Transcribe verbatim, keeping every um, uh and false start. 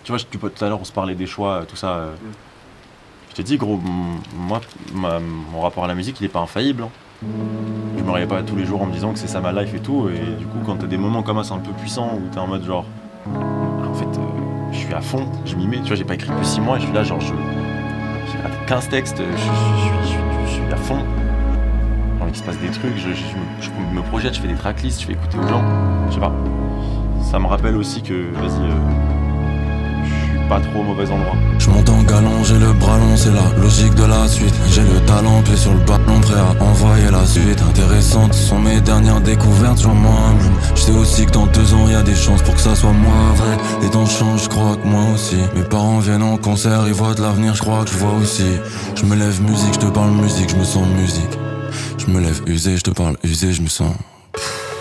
tu vois, tu, tout à l'heure on se parlait des choix, tout ça. Euh, Mm. Je t'ai dit, gros, m- moi, ma- mon rapport à la musique, il est pas infaillible. Hein. Je me réveille pas tous les jours en me disant que c'est ça ma life et tout. Et du coup, quand t'as des moments comme ça un peu puissants où t'es en mode genre, ah, en fait, euh, je suis à fond, je m'y mets. Tu vois, j'ai pas écrit depuis six mois et je suis là, genre, je, j'ai raté quinze textes, je, je, je, je, suis- je suis à fond. J'ai envie qu'il se passe des trucs, je, je, je me, je me projette, je fais des tracklists, je fais écouter aux gens. Je sais pas. Ça me rappelle aussi que, vas-y, euh, je suis pas trop au mauvais endroit. Je monte en galon, j'ai le bras long, c'est la logique de la suite. J'ai le talent, pied sur le ballon, prêt à envoyer la suite. Intéressantes sont mes dernières découvertes sur moi-même. Je sais aussi que dans deux ans, y a des chances pour que ça soit moi vrai. Les temps changent, je crois que moi aussi. Mes parents viennent en concert, ils voient de l'avenir, je crois que je vois aussi. Je me lève musique, je te parle musique, je me sens musique. Je me lève usé, je te parle usé, je me sens